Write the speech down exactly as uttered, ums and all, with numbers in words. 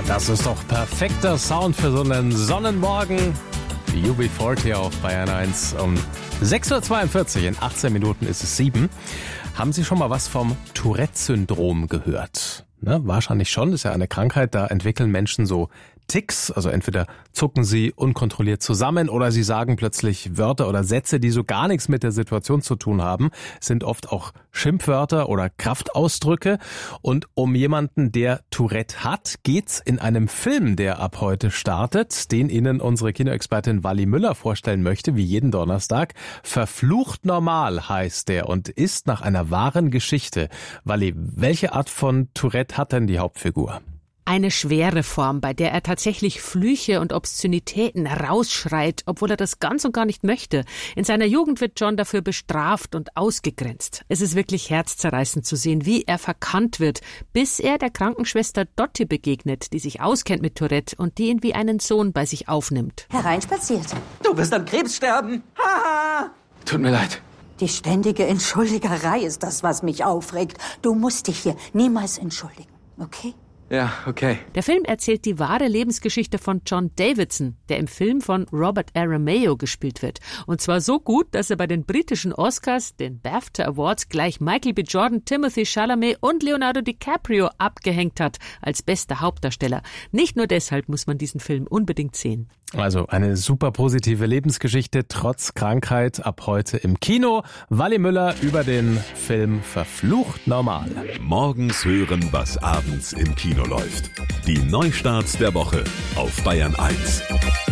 Das ist doch perfekter Sound für so einen Sonnenmorgen. U B vierzig auf Bayern eins um sechs Uhr zweiundvierzig. In achtzehn Minuten ist es sieben. Haben Sie schon mal was vom Tourette-Syndrom gehört? Ne, wahrscheinlich schon. Das ist ja eine Krankheit, da entwickeln Menschen so Ticks, also entweder zucken sie unkontrolliert zusammen oder sie sagen plötzlich Wörter oder Sätze, die so gar nichts mit der Situation zu tun haben, sind oft auch Schimpfwörter oder Kraftausdrücke. Und um jemanden, der Tourette hat, geht's in einem Film, der ab heute startet, den Ihnen unsere Kinoexpertin Wally Müller vorstellen möchte, wie jeden Donnerstag. Verflucht normal heißt der und ist nach einer wahren Geschichte. Wally, welche Art von Tourette hat denn die Hauptfigur? Eine schwere Form, bei der er tatsächlich Flüche und Obszönitäten rausschreit, obwohl er das ganz und gar nicht möchte. In seiner Jugend wird John dafür bestraft und ausgegrenzt. Es ist wirklich herzzerreißend zu sehen, wie er verkannt wird, bis er der Krankenschwester Dottie begegnet, die sich auskennt mit Tourette und die ihn wie einen Sohn bei sich aufnimmt. Hereinspaziert. Du wirst an Krebs sterben. Haha. Tut mir leid. Die ständige Entschuldigerei ist das, was mich aufregt. Du musst dich hier niemals entschuldigen, okay? Ja, okay. Der Film erzählt die wahre Lebensgeschichte von John Davidson, der im Film von Robert Aramayo gespielt wird. Und zwar so gut, dass er bei den britischen Oscars, den BAFTA Awards, gleich Michael B. Jordan, Timothée Chalamet und Leonardo DiCaprio abgehängt hat als bester Hauptdarsteller. Nicht nur deshalb muss man diesen Film unbedingt sehen. Also eine super positive Lebensgeschichte trotz Krankheit ab heute im Kino. Wally Müller über den Film Verflucht normal. Morgens hören, was abends im Kino läuft. Die Neustarts der Woche auf Bayern eins.